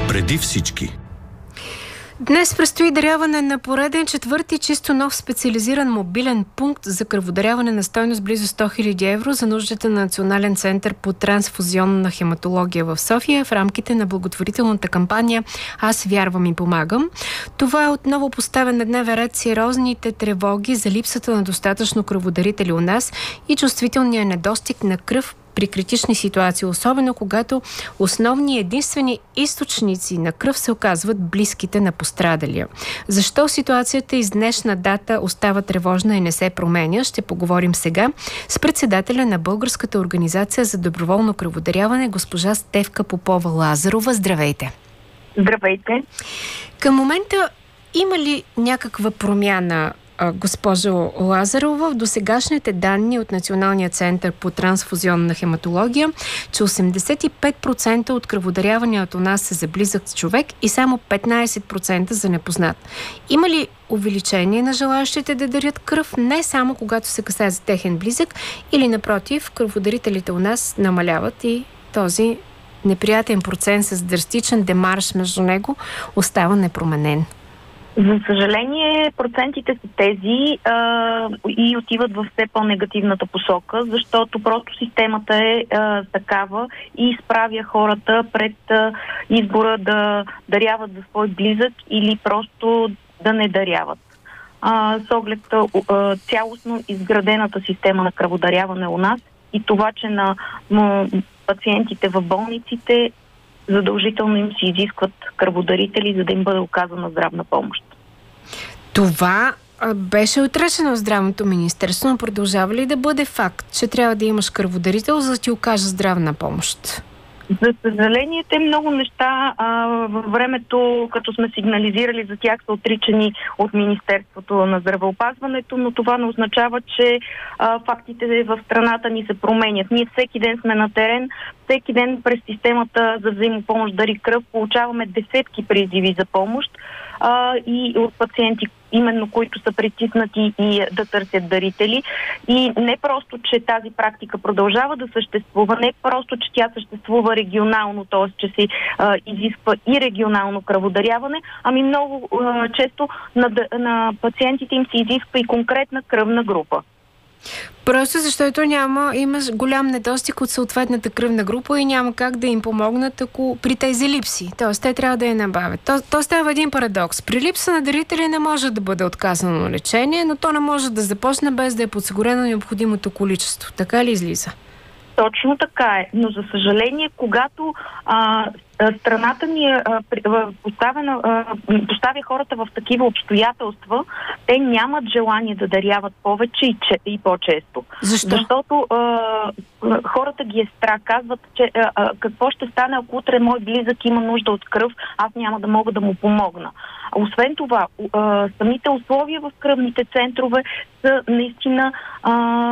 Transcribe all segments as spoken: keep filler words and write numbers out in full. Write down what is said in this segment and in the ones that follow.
Преди всички. Днес предстои даряване на пореден четвърти чисто нов специализиран мобилен пункт за кръводаряване на стойност близо сто хиляди евро за нуждите на Национален център по трансфузионна хематология в София в рамките на благотворителната кампания "Аз вярвам и помагам". Това е отново поставен на дневен ред сериозните тревоги за липсата на достатъчно кръводарители у нас и чувствителния недостиг на кръв при критични ситуации, особено когато основни и единствени източници на кръв се оказват близките на пострадалия. Защо ситуацията из днешна дата остава тревожна и не се променя, ще поговорим сега с председателя на Българската организация за доброволно кръводаряване, госпожа Стефка Попова-Лазарова. Здравейте! Здравейте! Към момента има ли някаква промяна, госпожо Лазарова, в досегашните данни от Националния център по трансфузионна хематология, че осемдесет и пет процента от кръводаряванията у нас са за близък човек и само петнайсет процента за непознат? Има ли увеличение на желаящите да дарят кръв, не само когато се касае за техен близък, или напротив, кръводарителите у нас намаляват и този неприятен процент с драстичен демарш между него остава непроменен? За съжаление, процентите са тези а, и отиват в все по-негативната посока, защото просто системата е а, такава и изправя хората пред а, избора да даряват за свой близък или просто да не даряват. А, с оглед а, цялостно изградената система на кръводаряване у нас и това, че на м, пациентите в болниците задължително им се изискват кръводарители, за да им бъде оказана здравна помощ. Това а, беше отречено в Здравното министерство, но продължава ли да бъде факт, че трябва да имаш кръводарител, за да ти окаже здравна помощ? За съжаление, те много неща а, във времето, като сме сигнализирали за тях, са отричани от Министерството на здравеопазването, но това не означава, че а, фактите в страната ни се променят. Ние всеки ден сме на терен, всеки ден през системата за взаимопомощ "Дари кръв" получаваме десетки призиви за помощ а, и от пациенти, именно които са притиснати и да търсят дарители. И не просто, че тази практика продължава да съществува, не просто, че тя съществува регионално, т.е. че се а, изисква и регионално кръводаряване, ами много а, често на, на пациентите им се изисква и конкретна кръвна група. Просто защото няма, имаш голям недостиг от съответната кръвна група и няма как да им помогнат, ако при тези липси. Тоест, те трябва да я набавят. То, то става един парадокс. При липса на дарители не може да бъде отказано лечение, но то не може да започне без да е подсигурено необходимото количество. Така ли излиза? Точно така е, но за съжаление, когато а, страната ни е поставена, а, поставя хората в такива обстоятелства, те нямат желание да даряват повече и, че, и по-често. Защо? Защото а, хората ги е страх, казват, че а, а, какво ще стане, ако утре мой близък има нужда от кръв, аз няма да мога да му помогна. Освен това, а, самите условия в кръвните центрове са наистина а,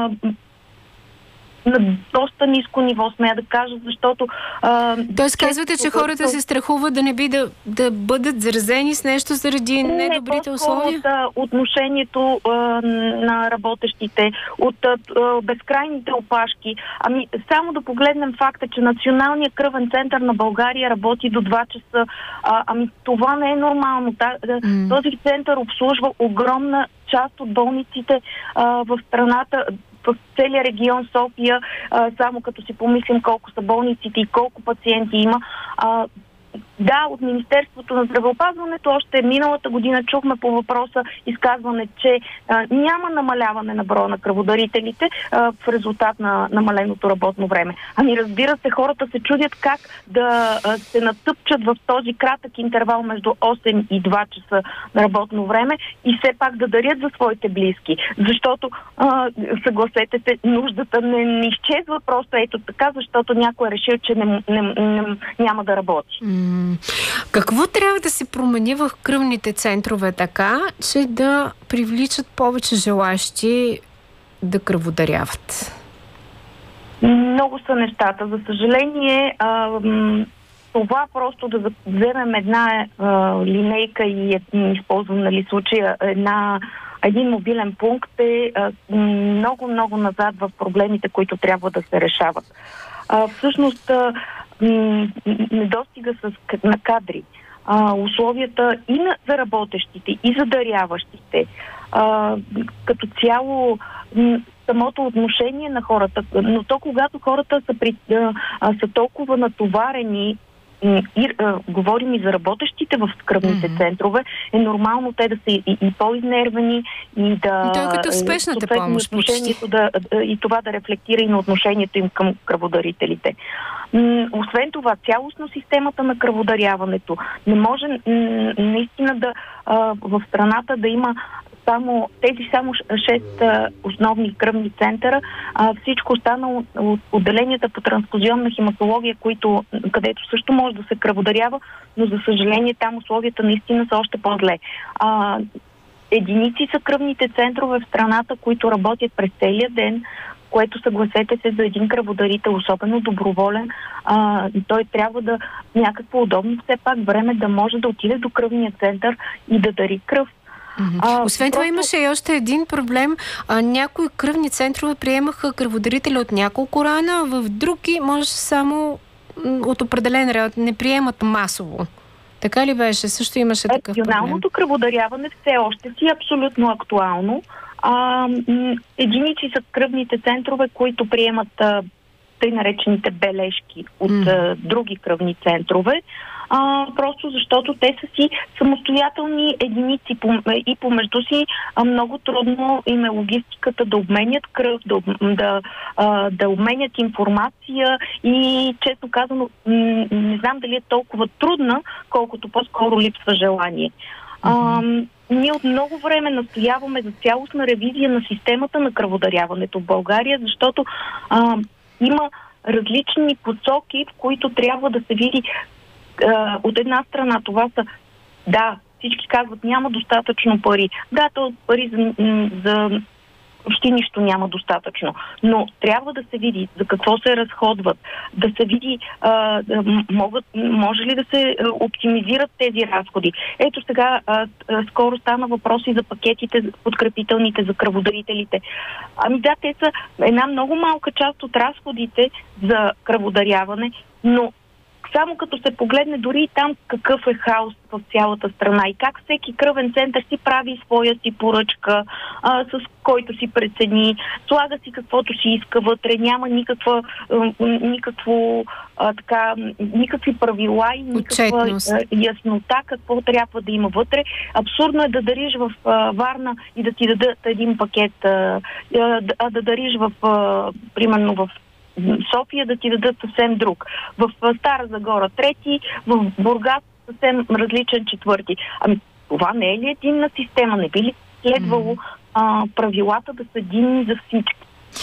на доста ниско ниво, смея да кажа, защото... А, Тоест казвате, че хората се страхуват да не би да, да бъдат заразени с нещо заради не, недобрите условия? От а, отношението а, на работещите, от а, безкрайните опашки. Ами, само да погледнем факта, че Националният кръвен център на България работи до два часа. А, ами, това не е нормално. Та, mm. Този център обслужва огромна част от болниците а, в страната, в целия регион София, а, само като си помислим колко са болниците и колко пациенти има. А, да, от Министерството на здравеопазването още миналата година чухме по въпроса изказване, че а, няма намаляване на броя на кръводарителите а, в резултат на намаленото работно време. Ами разбира се, хората се чудят как да а, се натъпчат в този кратък интервал между осем и два часа на работно време и все пак да дарят за своите близки. Защото, а, съгласете се, нуждата не, не изчезва просто ето така, защото някой е решил, че не, не, не, няма да работи. Какво трябва да се промени в кръвните центрове така, че да привличат повече желащи да кръводаряват? Много са нещата. За съжаление, а, това просто да вземем една а, линейка и използвам, нали, случая една един мобилен пункт е много-много назад в проблемите, които трябва да се решават. А, всъщност, а, м- недостига с, на кадри, а, условията и на, за работещите, и за даряващите, а, като цяло м- самото отношение на хората, но то когато хората са, при, а, а, са толкова натоварени, и, а, говорим и за работещите в кръвните mm-hmm. центрове, е нормално те да са и, и по-изнервени и да... Той е като в спешната помощ, отношението да, и това да рефлектира и на отношението им към кръводарителите. М- освен това, цялостно системата на кръводаряването не може м- наистина да а, в страната да има само тези само шест а, основни кръвни центъра, а всичко останало от отделенията по трансфузионна хематология, които, където също може да се кръводарява, но за съжаление там условията наистина са още по-зле. А, единици са кръвните центрове в страната, които работят през целия ден, което, съгласете се, за един кръводарител, особено доброволен, а, той трябва да някакво удобно все пак време да може да отиде до кръвния център и да дари кръв. Mm-hmm. А, Освен просто... това имаше и още един проблем. А, някои кръвни центрове приемаха кръводарители от няколко рана, в други може само от определен район, не приемат масово. Така ли беше? Също имаше такъв проблем. Регионалното кръводаряване все още си е абсолютно актуално. А, единици са кръвните центрове, които приемат а, тъй наречените бележки от mm. а, други кръвни центрове. А, просто защото те са си самостоятелни единици и помежду си а, много трудно им е логистиката да обменят кръв, да, да, а, да обменят информация и, честно казано, м- не знам дали е толкова трудна, колкото по-скоро липсва желание. Mm-hmm. А, ние от много време настояваме за цялостна ревизия на системата на кръводаряването в България, защото а, има различни посоки, в които трябва да се види. Uh, от една страна това са, да, всички казват, няма достатъчно пари. Да, то пари за, за почти нищо няма достатъчно. Но трябва да се види за какво се разходват, да се види uh, могат, може ли да се оптимизират тези разходи. Ето сега uh, uh, скоро стана въпроси за пакетите подкрепителните за кръводарителите. Ами да, те са една много малка част от разходите за кръводаряване, но само като се погледне дори и там какъв е хаос в цялата страна и как всеки кръвен център си прави своя си поръчка, а, с който си прецени, слага си каквото си иска вътре, няма никаква, а, никакво, а, така, никакви правила и никаква а, яснота какво трябва да има вътре. Абсурдно е да дариш в а, Варна и да ти дадат един пакет, а, а да дариш в, а, примерно в София да ти дадат съвсем друг. В Стара Загора трети, в Бургас съвсем различен четвърти. Ами това не е ли единна система? Не би ли следвало а, правилата да са единни за всички?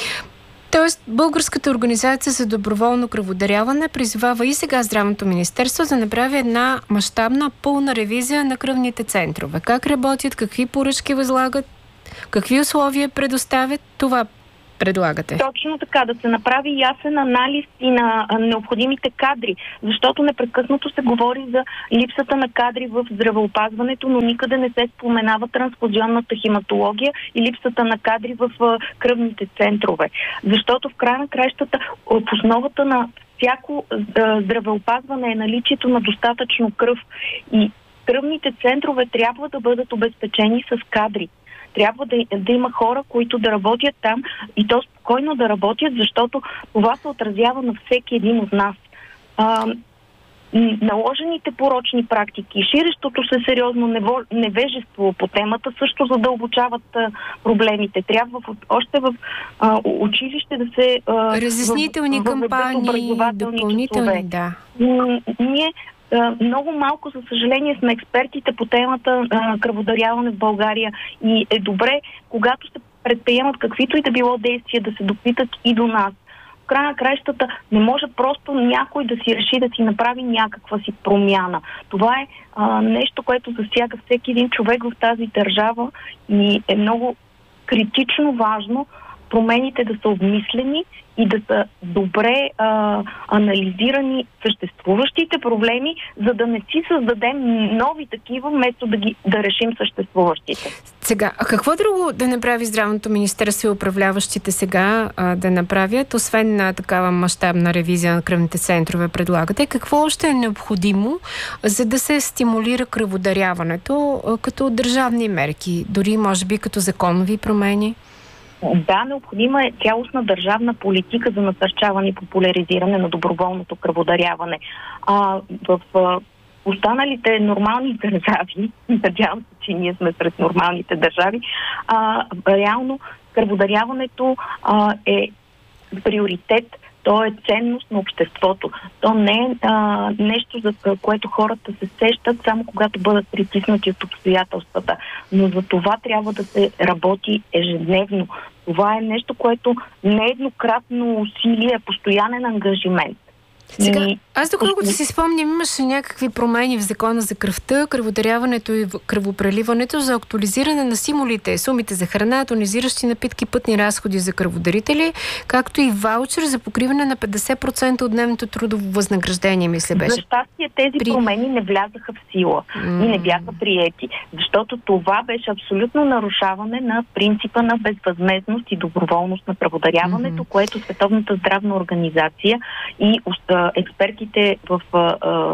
Тоест, Българската организация за доброволно кръводаряване призвава и сега Здравното министерство да направи една мащабна пълна ревизия на кръвните центрове. Как работят, какви поръчки възлагат, какви условия предоставят, това предлагате? Точно така, да се направи ясен анализ и на необходимите кадри, защото непрекъснато се говори за липсата на кадри в здравеопазването, но никъде не се споменава трансфузионната хематология и липсата на кадри в кръвните центрове. Защото в края на краищата в основата на всяко здравеопазване е наличието на достатъчно кръв и кръвните центрове трябва да бъдат обезпечени с кадри. Трябва да, да има хора, които да работят там и то спокойно да работят, защото това се отразява на всеки един от нас. А, наложените порочни практики, ширещото се сериозно нево, невежество по темата също задълбочават а, проблемите. Трябва в, още в а, училище да се... А, разяснителни в, кампании, допълнителни, да. Ние много малко, за съжаление, сме експертите по темата а, кръводаряване в България и е добре, когато се предприемат каквито и да било действия, да се допитат и до нас. В края на краищата не може просто някой да си реши да си направи някаква си промяна. Това е а, нещо, което засяга всеки един човек в тази държава и е много критично важно промените да са обмислени и да са добре а, анализирани съществуващите проблеми, за да не си създадем нови такива, вместо да, ги, да решим съществуващите. Сега, а какво друго да направи Здравното министерство и управляващите сега а, да направят, освен на такава мащабна ревизия на кръвните центрове предлагате? Какво още е необходимо, за да се стимулира кръводаряването а, като държавни мерки, дори може би като законови промени? Да, необходима е цялостна държавна политика за насърчаване и популяризиране на доброволното кръводаряване. А, в а, останалите нормални държави, надявам се, че ние сме сред нормалните държави, а, реално кръводаряването а, е приоритет. То е ценност на обществото. То не е а, нещо, за което хората се сещат само когато бъдат притиснати от обстоятелствата. Но за това трябва да се работи ежедневно. Това е нещо, което не е еднократно усилие, а постоянен ангажимент. Сега, аз доколкото си спомням, имаше някакви промени в закона за кръвта, кръводаряването и кръвопреливането за актуализиране на стимулите, сумите за храна, тонизиращи напитки, пътни разходи за кръводарители, както и ваучер за покриване на петдесет процента от дневното трудово възнаграждение, мисля беше. За щастие тези При... промени не влязаха в сила mm. и не бяха приети, защото това беше абсолютно нарушаване на принципа на безвъзмездност и доброволност на кръводаряването, mm-hmm. което Световната здравна организация и експертите в а,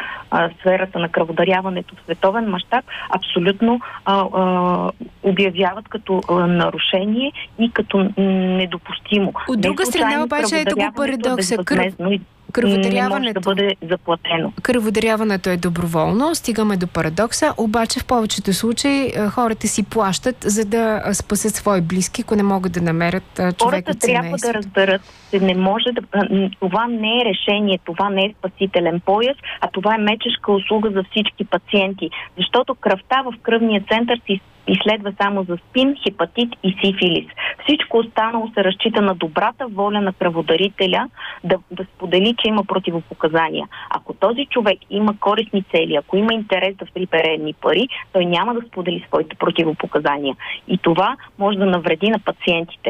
а, сферата на кръводаряването в световен мащаб абсолютно а, а, обявяват като а, нарушение и като недопустимо. От друга страна обаче ето го парадокса. Кръводаряването, не може да бъде заплатено. Кръводаряването е доброволно, стигаме до парадокса, обаче в повечето случаи хората си плащат, за да спасят свои близки, ако не могат да намерят човек хората от семейството. Хората трябва да разберат, че не може да... Това не е решение, това не е спасителен пояс, а това е мечешка услуга за всички пациенти. Защото кръвта в кръвния център си изследва само за спин, хепатит и сифилис. Всичко останало се разчита на добрата воля на кръводарителя да, да сподели, че има противопоказания. Ако този човек има корисни цели, ако има интерес да прибере едни пари, той няма да сподели своите противопоказания. И това може да навреди на пациентите.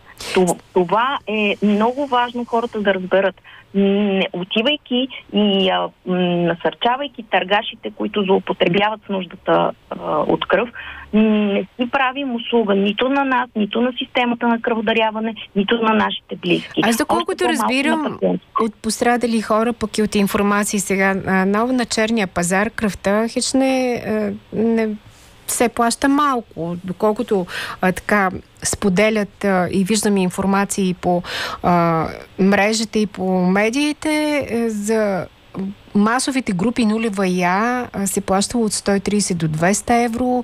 Това е много важно хората да разберат. Не, отивайки и а, насърчавайки търгашите, които злоупотребяват с нуждата а, от кръв, не си правим услуга нито на нас, нито на системата на кръводаряване, нито на нашите близки. Аз доколкото разбирам от пострадали хора, пък и от информации сега, ново на черния пазар, кръвта хич не, не се плаща малко, доколкото а, така споделят а, и виждаме информации по а, мрежите и по медиите а, за масовите групи нулева Я се плащало от сто и трийсет до двеста евро,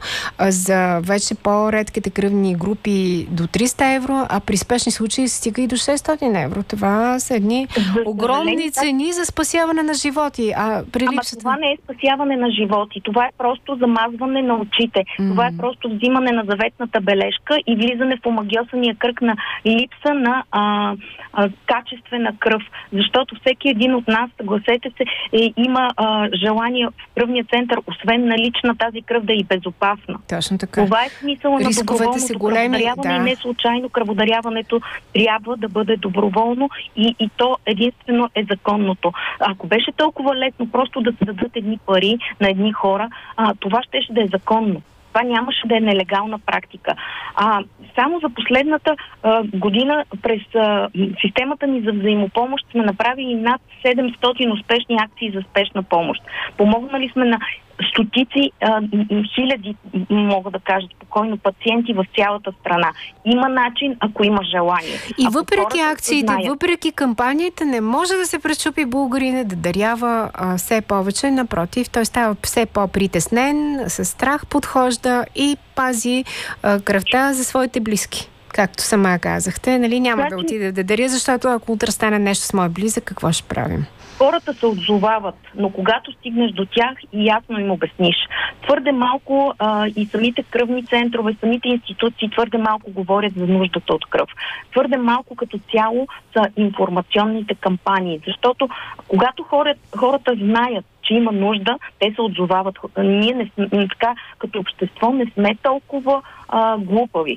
за вече по-редките кръвни групи до триста евро, а при спешни случаи се стига и до шестстотин евро. Това са едни огромни цени за спасяване на животи. А при Ама липсата... това не е спасяване на животи. Това е просто замазване на очите. Mm-hmm. Това е просто взимане на заветната бележка и влизане в омагьосания кръг на липса на а, а, качествена кръв. Защото всеки един от нас, съгласете се, е, има а, желание в кръвния център, освен налична тази кръв, да е и безопасна. Точно така. Това е смисъла на доброволното кръводаряване, да. И не случайно кръводаряването трябва да бъде доброволно и, и то единствено е законното. Ако беше толкова лесно просто да се дадат едни пари на едни хора, а, това щеше да е законно. Това нямаше да е нелегална практика. А, само за последната а, година през а, системата ни за взаимопомощ сме направили над седемстотин успешни акции за спешна помощ. Помогнали сме на стотици, а, хиляди, мога да кажа спокойно, пациенти в цялата страна. Има начин, ако има желание. И ако въпреки акциите, знаят... въпреки кампанията, не може да се пречупи българина да дарява а, все повече. Напротив, той става все по-притеснен, със страх подхожда и пази а, кръвта за своите близки. Както сама казахте, нали, няма значи... да отида да даря, защото ако утре стане нещо с моя близък, какво ще правим? Хората се отзовават, но когато стигнеш до тях и ясно им обясниш. Твърде малко а, и самите кръвни центрове, самите институции твърде малко говорят за нуждата от кръв. Твърде малко като цяло са информационните кампании, защото когато хората, хората знаят, че има нужда, те се отзовават. Ние не сме, така, като общество не сме толкова а, глупави.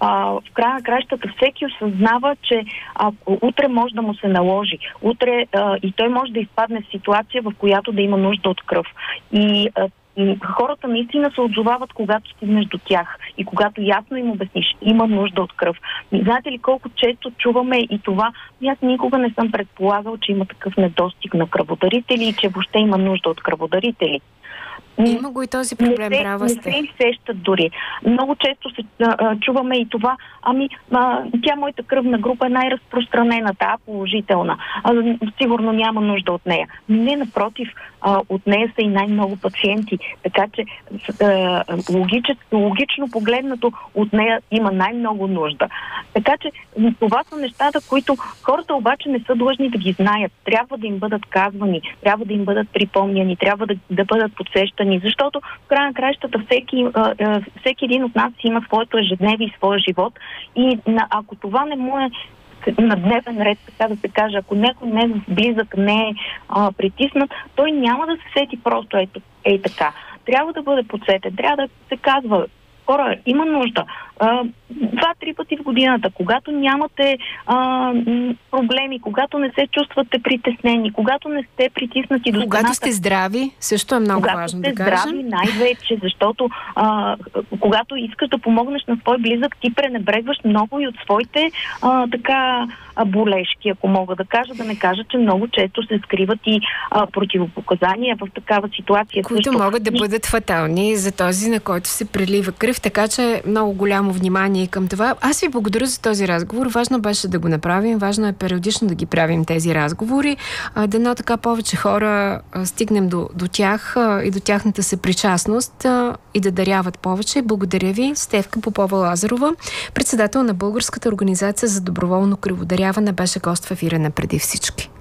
а, в края на кращата всеки осъзнава, че ако утре може да му се наложи, утре а, и той може да изпадне в ситуация, в която да има нужда от кръв. И а, хората наистина се отзовават, когато стигнеш до тях и когато ясно им обясниш, има нужда от кръв. И знаете ли колко често чуваме и това? Аз никога не съм предполагал, че има такъв недостиг на кръводарители и че въобще има нужда от кръводарители. Има го и този проблем, не се, права сте. Не се сещат дори. Много често се а, чуваме и това, ами а, тя моята кръвна група е най-разпространената, а положителна. А, сигурно няма нужда от нея. Не, напротив, а, от нея са и най-много пациенти. Така че а, логично, логично погледнато от нея има най-много нужда. Така че това са нещата, които хората обаче не са длъжни да ги знаят. Трябва да им бъдат казвани, трябва да им бъдат припомняни, трябва да, да бъдат подсещани, защото в края на краищата всеки, всеки един от нас има своето ежедневие и своя живот и ако това не му е на дневен ред, така да се каже, ако някой не е близък, не е а, притиснат, той няма да се сети просто ей, ей така. Трябва да бъде подсетен, трябва да се казва, хора, има нужда. Два-три пъти в годината, когато нямате а, проблеми, когато не се чувствате притеснени, когато не сте притиснати до стената. Когато сте здрави, също е много когато важно да кажем. Когато сте здрави най-вече, защото а, когато искаш да помогнеш на свой близък, ти пренебрегваш много и от своите а, така болешки, ако мога да кажа, да не кажа, че много често се скриват и а, противопоказания в такава ситуация. Които също могат да бъдат фатални за този, на който се прелива кръв, така че много голямо внимание към това. Аз ви благодаря за този разговор. Важно беше да го направим, важно е периодично да ги правим тези разговори. Дано така повече хора стигнем до, до тях и до тяхната съпричастност и да даряват повече. Благодаря ви, Стефка Попова-Лазарова, председател на Българската организация за доброволно кръводаряване, беше гост в ефира на Преди всички.